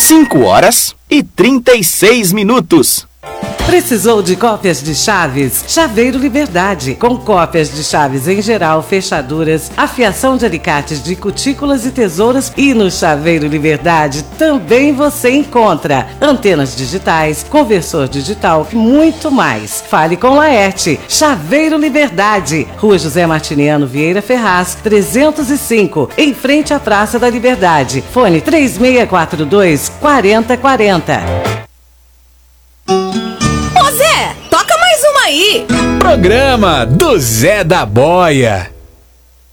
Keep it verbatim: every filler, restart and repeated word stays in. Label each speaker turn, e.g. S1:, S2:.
S1: cinco horas e trinta e seis minutos.
S2: Precisou de cópias de chaves? Chaveiro Liberdade, com cópias de chaves em geral, fechaduras, afiação de alicates de cutículas e tesouras. E no Chaveiro Liberdade também você encontra antenas digitais, conversor digital e muito mais. Fale com Laerte. Chaveiro Liberdade, Rua José Martiniano Vieira Ferraz, trezentos e cinco, em frente à Praça da Liberdade. Fone três seis quatro dois, quatro zero quatro zero.
S3: Ô Zé, toca mais uma aí.
S4: Programa do Zé da Boia.